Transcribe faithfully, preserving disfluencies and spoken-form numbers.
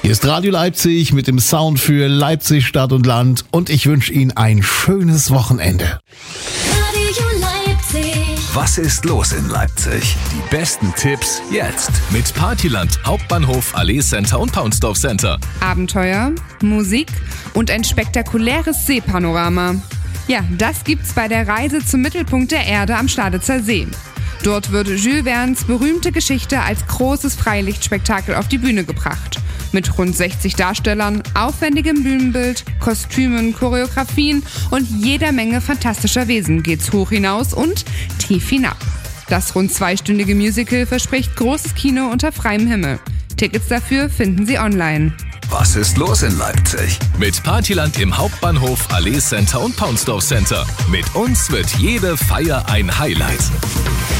Hier ist Radio Leipzig mit dem Sound für Leipzig, Stadt und Land und ich wünsche Ihnen ein schönes Wochenende. Radio Leipzig. Was ist los in Leipzig? Die besten Tipps jetzt mit Partyland, Hauptbahnhof, Allee Center und Paunsdorf Center. Abenteuer, Musik und ein spektakuläres Seepanorama. Ja, das gibt's bei der Reise zum Mittelpunkt der Erde am Staditzer See. Dort wird Jules Verne's berühmte Geschichte als großes Freilichtspektakel auf die Bühne gebracht. Mit rund sechzig Darstellern, aufwendigem Bühnenbild, Kostümen, Choreografien und jeder Menge fantastischer Wesen geht's hoch hinaus und tief hinab. Das rund zweistündige Musical verspricht großes Kino unter freiem Himmel. Tickets dafür finden Sie online. Was ist los in Leipzig? Mit Partyland im Hauptbahnhof, Allee Center und Paunsdorf Center. Mit uns wird jede Feier ein Highlight.